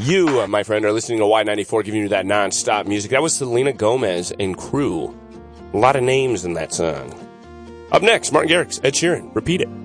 You, my friend, are listening to Y94, giving you that non-stop music. That was Selena Gomez and Crew. A lot of names in that song. Up next, Martin Garrix, Ed Sheeran. Repeat it.